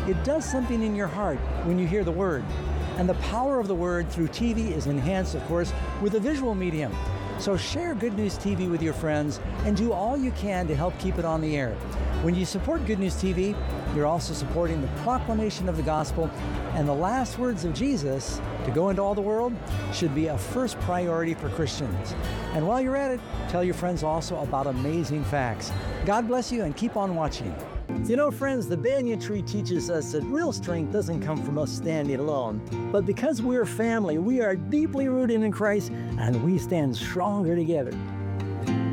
it does something in your heart when you hear the Word. And the power of the Word through TV is enhanced, of course, with a visual medium. So share Good News TV with your friends and do all you can to help keep it on the air. When you support Good News TV, you're also supporting the proclamation of the gospel, and the last words of Jesus, to go into all the world, should be a first priority for Christians. And while you're at it, tell your friends also about amazing facts. God bless you and keep on watching. You know, friends, the banyan tree teaches us that real strength doesn't come from us standing alone. But because we're family, we are deeply rooted in Christ, and we stand stronger together.